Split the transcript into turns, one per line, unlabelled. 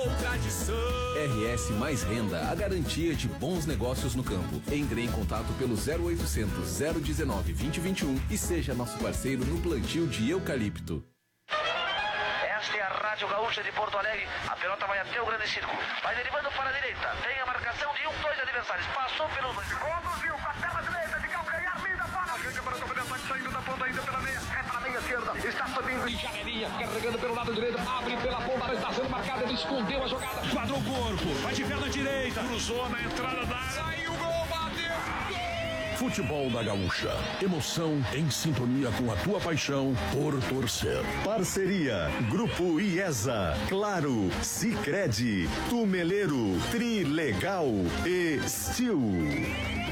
ou tradição.
RS Mais Renda, a garantia de bons negócios no campo. Entre em contato pelo 0800 019 2021 e seja nosso parceiro no plantio de eucalipto.
Esta é a Rádio Gaúcha de Porto Alegre. A pelota vai até o grande círculo. Vai derivando para a direita. Tem a marcação de dois adversários. Passou pelos dois. Conduziu para a tela direita de calcanhar. Linda para a frente para o topo de ataque. Saindo da ponta ainda pela meia. É para a meia esquerda. Está subindo. E Janelinha carregando pelo lado direito. Abre pela ponta. Está sendo marcada. Ele escondeu a jogada.
Quadrou o corpo. Vai de perna direita. Cruzou na entrada da área. Saiu o gol. Bateu.
Futebol da Gaúcha. Emoção em sintonia com a tua paixão por torcer.
Parceria Grupo IESA, Claro, Sicredi, Tumeleiro, Trilegal e Steel.